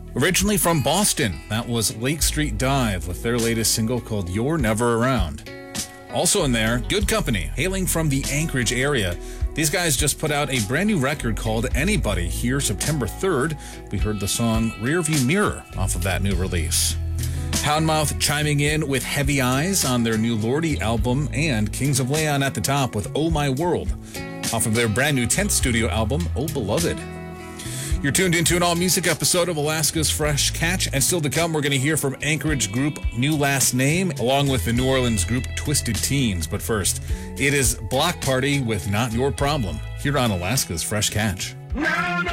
Originally from Boston, that was Lake Street Dive with their latest single called You're Never Around. Also in there, Good Company, hailing from the Anchorage area. These guys just put out a brand new record called Anybody here September 3rd. We heard the song Rearview Mirror off of that new release. Houndmouth chiming in with Heavy Eyes on their new Lordi album, and Kings of Leon at the top with Oh My World off of their brand new 10th studio album, Oh Beloved. You're tuned into an all-music episode of Alaska's Fresh Catch, and still to come, we're going to hear from Anchorage group New Last Name, along with the New Orleans group Twisted Teens. But first, it is Block Party with Not Your Problem, here on Alaska's Fresh Catch.